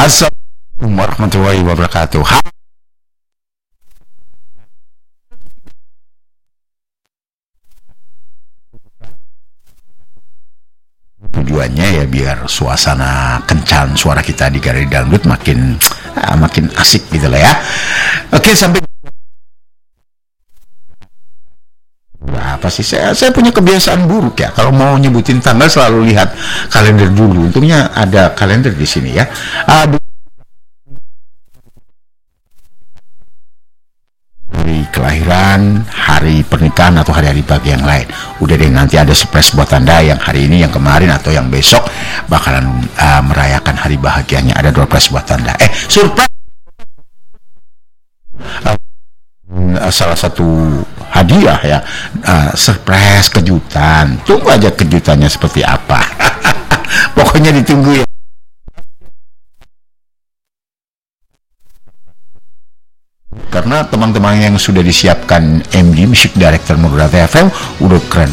Assalamualaikum warahmatullahi wabarakatuh. Tujuannya ya biar suasana kencan suara kita di Galeri Dangdut makin asik gitu lah ya. Oke, sampai apa sih, saya punya kebiasaan buruk ya, kalau mau nyebutin tanggal selalu lihat kalender dulu. Untungnya ada kalender di sini ya. Hari kelahiran, hari pernikahan, atau hari-hari bagi yang lain. Udah deh, nanti ada surprise buat Anda yang hari ini, yang kemarin, atau yang besok bakalan merayakan hari bahagianya. Ada surprise buat Anda. Surprise salah satu hadiah ya, surprise kejutan. Tunggu aja kejutannya seperti apa. Pokoknya ditunggu ya. Karena teman-teman yang sudah disiapkan MD Music Director Modulata FM udah keren